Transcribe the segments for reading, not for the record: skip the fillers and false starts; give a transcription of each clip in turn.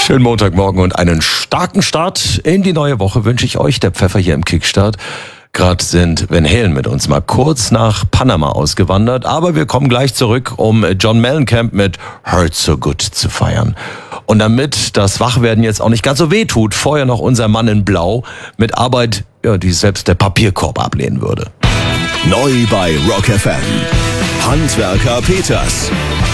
Schönen Montagmorgen und einen starken Start in die neue Woche wünsche ich euch, der Pfeffer hier im Kickstart. Gerade sind Van Halen mit uns mal kurz nach Panama ausgewandert, aber wir kommen gleich zurück, um John Mellencamp mit Hurt So Good zu feiern. Und damit das Wachwerden jetzt auch nicht ganz so weh tut, vorher noch unser Mann in Blau mit Arbeit, die selbst der Papierkorb ablehnen würde. Neu bei Rock FM. Handwerker Peters.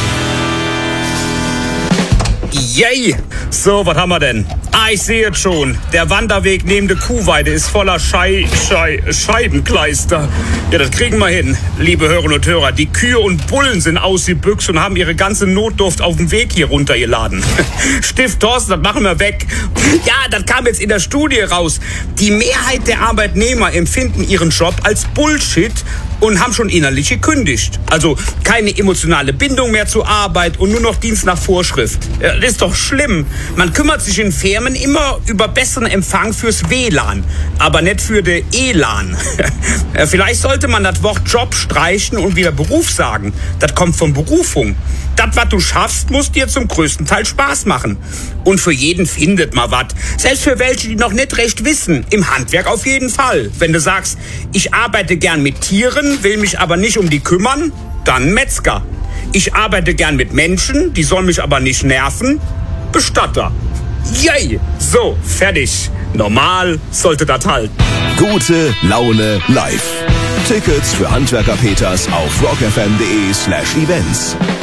Yay! So, was haben wir denn? Ich sehe es schon. Der Wanderweg neben der Kuhweide ist voller Scheibenkleister. Ja, das kriegen wir hin, liebe Hörerinnen und Hörer. Die Kühe und Bullen sind ausgebüxt und haben ihre ganze Notdurft auf dem Weg hier runtergeladen. Stift Thorsten, das machen wir weg. Ja, das kam jetzt in der Studie raus. Die Mehrheit der Arbeitnehmer empfinden ihren Job als Bullshit und haben schon innerlich gekündigt. Also keine emotionale Bindung mehr zur Arbeit und nur noch Dienst nach Vorschrift. Ja, das ist doch schlimm. Man kümmert sich in Firmen immer über besseren Empfang fürs WLAN, aber nicht für den ELAN. Vielleicht sollte man das Wort Job streichen und wieder Beruf sagen. Das kommt von Berufung. Das, was du schaffst, muss dir zum größten Teil Spaß machen. Und für jeden findet man was. Selbst für welche, die noch nicht recht wissen. Im Handwerk auf jeden Fall. Wenn du sagst, ich arbeite gern mit Tieren, will mich aber nicht um die kümmern, dann Metzger. Ich arbeite gern mit Menschen, die sollen mich aber nicht nerven, Bestatter. Yay! So, fertig. Normal sollte das halten. Gute Laune live. Tickets für Handwerker Peters auf rockfm.de/events.